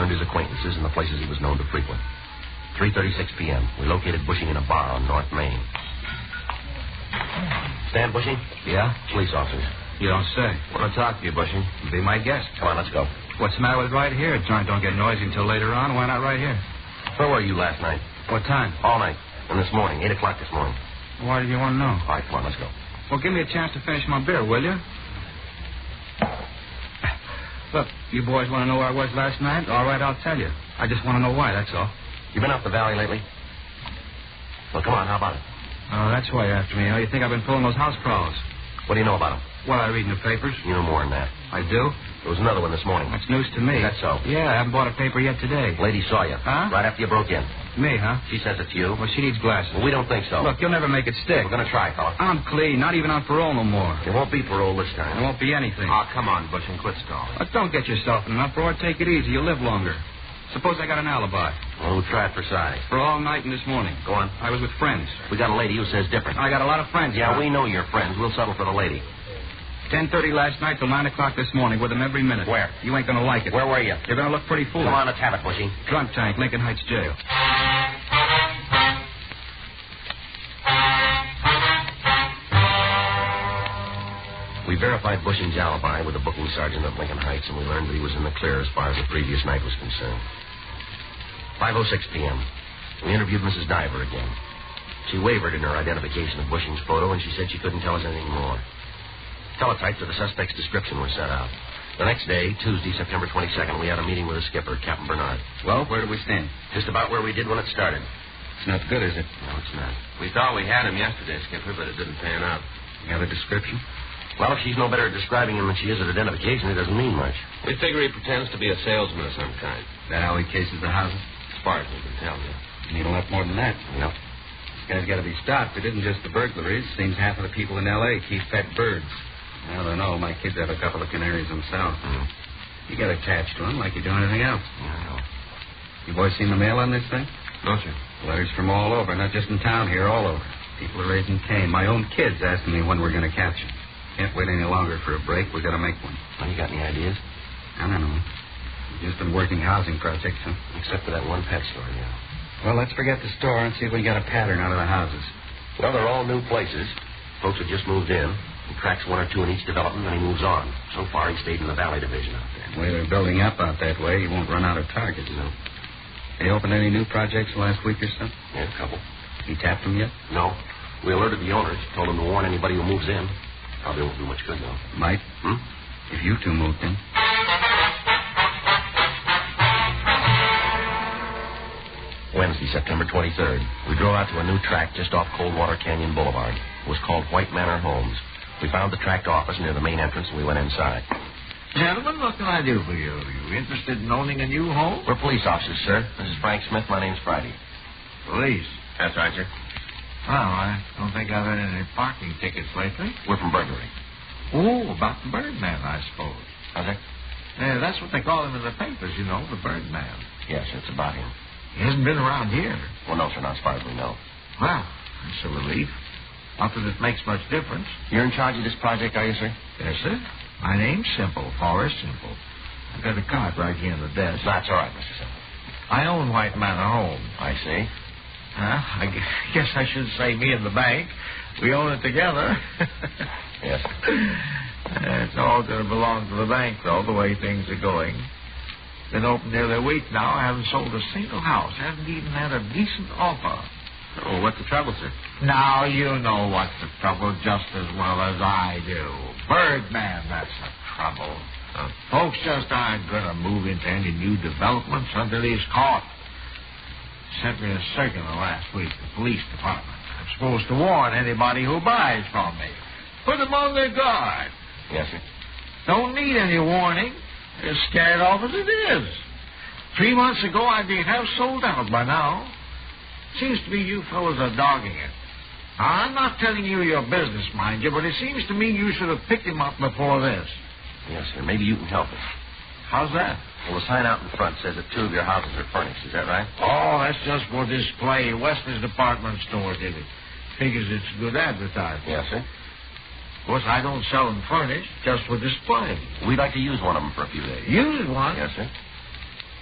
learned his acquaintances and the places he was known to frequent. 3:36 p.m. We located Bushing in a bar on North Main. Stan Bushing? Yeah? Police officers. You don't say. Want to talk to you, Bushing. Be my guest. Come on, let's go. What's the matter with right here? Joint don't get noisy until later on. Why not right here? Where were you last night? What time? All night. And this morning, 8 o'clock this morning. Why did you want to know? All right, come on, let's go. Well, give me a chance to finish my beer, will you? Look, you boys want to know where I was last night? All right, I'll tell you. I just want to know why, that's all. You been up the valley lately? Well, come on, how about it? Oh, that's why you're after me. Oh, you think I've been pulling those house crawls? What do you know about them? Well, I read in the papers. You know more than that. I do? There was another one this morning. That's news to me. Is that so? Yeah, I haven't bought a paper yet today. Lady saw you. Huh? Right after you broke in. Me, huh? She says it's you. Well, she needs glasses. Well, we don't think so. Look, you'll never make it stick. We're going to try, fella. I'm clean, not even on parole no more. It won't be parole this There time. won't be anything. Oh, come on, Bushing, quit stalling. Don't get yourself in an uproar. Take it easy. You'll live longer. Suppose I got an alibi. Well, we'll try it for size. For all night and this morning. Go on. I was with friends. We got a lady who says different. I got a lot of friends. Yeah, pal. we know you're friends. We'll settle for the lady. 10:30 last night till 9 o'clock this morning with them every minute. Where? You ain't going to like it. Where were you? You're going to look pretty foolish. Come on, let's have it, Bushing. Drunk tank, Lincoln Heights Jail. We verified Bushing's alibi with the booking sergeant at Lincoln Heights, and we learned that he was in the clear as far as the previous night was concerned. 5:06 p.m. We interviewed Mrs. Diver again. She wavered in her identification of Bushing's photo, and she said she couldn't tell us anything more. Teletypes of the suspect's description were sent out. The next day, Tuesday, September 22nd, we had a meeting with the skipper, Captain Bernard. Well, where do we stand? Just about where we did when it started. It's not good, is it? No, it's not. We thought we had him yesterday, Skipper, but it didn't pan out. You have a description? Well, if she's no better at describing him than she is at identification, it doesn't mean much. We figure he pretends to be a salesman of some kind. That how he cases the houses? As far as we can tell, yeah. You need a lot more than that. No. This guy's got to be stopped. It isn't just the burglaries. Seems half of the people in L.A. keep pet birds. I don't know. My kids have a couple of canaries themselves. Mm. You get attached to them like you do anything else. Yeah, I know. You boys seen the mail on this thing? No, sir. Letters from all over, not just in town here, all over. People are raising Cain. My own kids asking me when we're going to catch him. Can't wait any longer for a break. We've got to make one. Well, you got any ideas? I don't know. Just been working housing projects, huh? Except for that one pet store, yeah. Well, let's forget the store and see if we can get a pattern out of the houses. Well, they're all new places. Folks have just moved in. He tracks one or two in each development, and he moves on. So far, he stayed in the Valley Division out there. The way they're building up out that way, you won't run out of targets. No. They opened any new projects the last week or so? Yeah, a couple. You tapped them yet? No. We alerted the owners, told them to warn anybody who moves in. Probably won't do much good, though. Might. If you two moved in. Wednesday, September 23rd. We drove out to a new tract just off Coldwater Canyon Boulevard. It was called White Manor Homes. We found the tract office near the main entrance, and we went inside. Gentlemen, what can I do for you? Are you interested in owning a new home? We're police officers, sir. This is Frank Smith. My name's Friday. Police. That's right, sir. Well, I don't think I've had any parking tickets lately. We're from burglary. Oh, about the Birdman, I suppose. How's that? Yeah, that's what they call him in the papers, you know, the Birdman. Yes, it's about him. He hasn't been around here. Well, no, sir, not as far as we know. Well, that's a relief. Not that it makes much difference. You're in charge of this project, are you, sir? Yes, sir. My name's Simple, Forrest Simple. I've got a card right here on the desk. That's all right, Mr. Simple. I own White Manor Home. I see. I guess I should say me and the bank. We own it together. Yes. It's all going to belong to the bank, though, the way things are going. Been open nearly a week now. I haven't sold a single house. Haven't even had a decent offer. Oh, what's the trouble, sir? Now you know what's the trouble just as well as I do. Birdman, that's the trouble. Folks just aren't going to move into any new developments until he's caught. Sent me a circular last week, the police department. I'm supposed to warn anybody who buys from me. Put them on their guard. Yes, sir. Don't need any warning. They're scared off as it is. 3 months ago, I'd be half sold out by now. Seems to me you fellows are dogging it. Now, I'm not telling you your business, mind you, but it seems to me you should have picked him up before this. Yes, sir. Maybe you can help us. How's that? Well, the sign out in front says that 2 of your houses are furnished. Is that right? Oh, that's just for display. Western's department store did it. Figures it's good advertising. Yes, sir. Of course, I don't sell them furnished, just for display. We'd like to use one of them for a few days. Use one? Yes, sir.